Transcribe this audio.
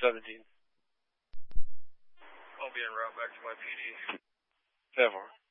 17. I'll be en route back to my PD. 10-4.